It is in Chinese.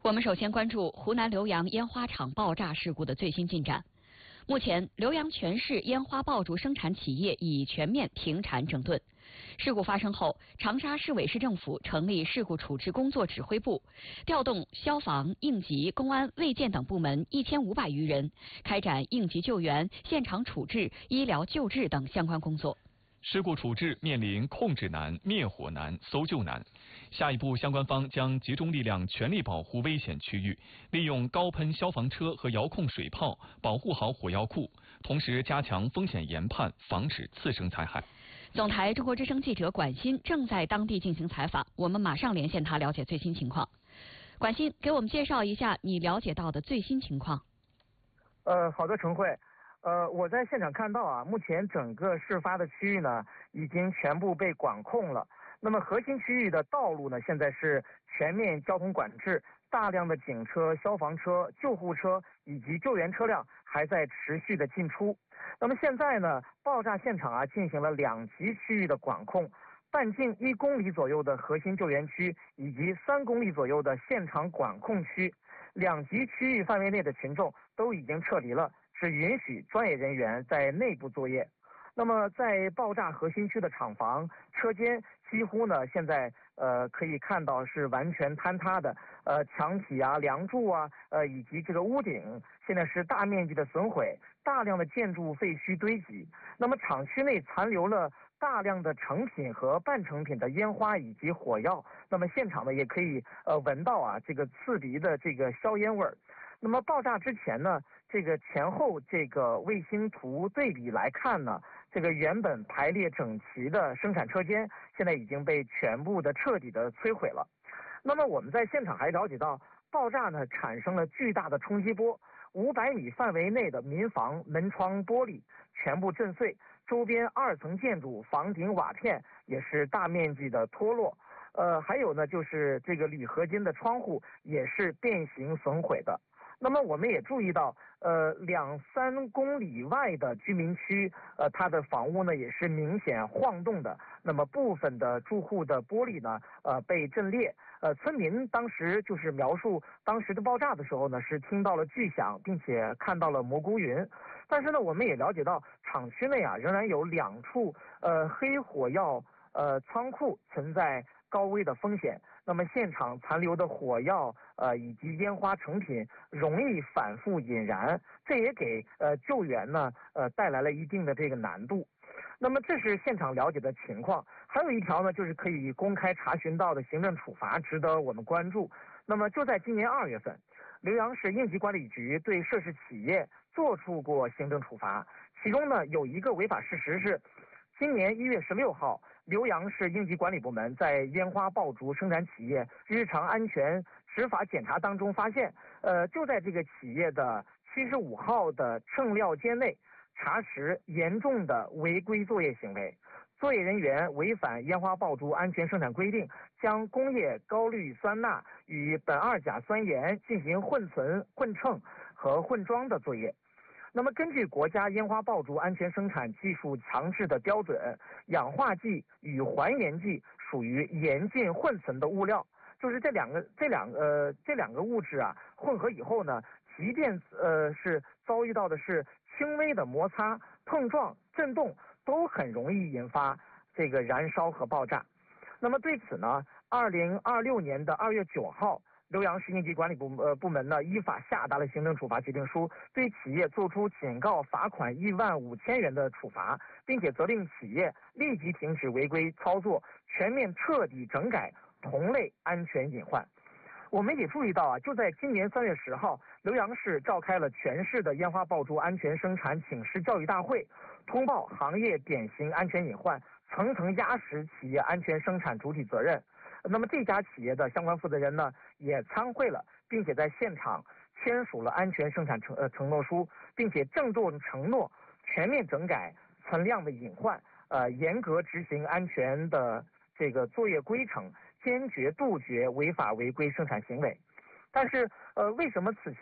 我们首先关注湖南浏阳烟花厂爆炸事故的最新进展。目前，浏阳全市烟花爆竹生产企业已全面停产整顿。事故发生后，长沙市委市政府成立事故处置工作指挥部，调动消防、应急、公安、卫健等部门1500余人，开展应急救援、现场处置、医疗救治等相关工作。 事故处置面临控制难、灭火难、搜救难。下一步，相关方将集中力量全力保护危险区域，利用高喷消防车和遥控水炮保护好火药库，同时加强风险研判，防止次生灾害。 总台中国之声记者管鑫正在当地进行采访，我们马上连线他了解最新情况。管鑫，给我们介绍一下你了解到的最新情况。 好的，陈慧。我在现场看到啊，目前整个事发的区域呢，已经全部被管控了。那么核心区域的道路呢，现在是全面交通管制，大量的警车、消防车、救护车以及救援车辆还在持续的进出。那么现在呢，爆炸现场啊进行了2级区域的管控，半径1公里左右的核心救援区以及3公里左右的现场管控区，2级区域范围内的群众都已经撤离了。只允许专业人员在内部作业。那么在爆炸核心区的厂房、车间几乎呢现在可以看到是完全坍塌的，墙体啊、梁柱啊，以及这个屋顶现在是大面积的损毁，大量的建筑废墟堆积。那么厂区内残留了大量的成品和半成品的烟花以及火药，那么现场呢也可以闻到啊这个刺鼻的这个硝烟味儿。那么爆炸之前呢，这个前后这个卫星图对比来看呢，这个原本排列整齐的生产车间现在已经被全部的彻底的摧毁了。那么我们在现场还了解到，爆炸呢产生了巨大的冲击波，500米范围内的民房门窗玻璃全部震碎，周边2层建筑房顶瓦片也是大面积的脱落。还有呢就是这个铝合金的窗户也是变形损毁的。那么我们也注意到，2-3公里外的居民区，它的房屋呢也是明显晃动的。那么部分的住户的玻璃呢，被震裂。村民当时就是描述当时的爆炸的时候呢，是听到了巨响，并且看到了蘑菇云。但是呢，我们也了解到厂区内啊仍然有2处黑火药仓库存在高危的风险。那么现场残留的火药以及烟花成品容易反复引燃，这也给救援呢带来了一定的这个难度。那么这是现场了解的情况。还有一条呢，就是可以公开查询到的行政处罚值得我们关注。那么就在今年2月份，浏阳市应急管理局对涉事企业做出过行政处罚，其中呢有一个违法事实是，今年1月16号，浏阳市应急管理部门在烟花爆竹生产企业日常安全执法检查当中发现，就在这个企业的75号的称料间内查实严重的违规作业行为，作业人员违反烟花爆竹安全生产规定，将工业高氯酸钠与苯二甲酸盐进行混存、混称和混装的作业。那么根据国家烟花爆竹安全生产技术强制的标准，氧化剂与还原剂属于严禁混存的物料，就是这两个物质啊混合以后呢，即便是遭遇到的是轻微的摩擦、碰撞、震动，都很容易引发这个燃烧和爆炸。那么对此呢，2026年的2月9号。浏阳市应急管理部门呢依法下达了行政处罚决定书，对企业作出警告、罚款15000元的处罚，并且责令企业立即停止违规操作，全面彻底整改同类安全隐患。我们也注意到啊，就在今年3月10号，浏阳市召开了全市的烟花爆竹安全生产请示教育大会，通报行业典型安全隐患，层层压实企业安全生产主体责任。那么这家企业的相关负责人呢也参会了，并且在现场签署了安全生产承诺书，并且郑重承诺全面整改存量的隐患，严格执行安全的这个作业规程，坚决杜绝违法违规生产行为。但是为什么此前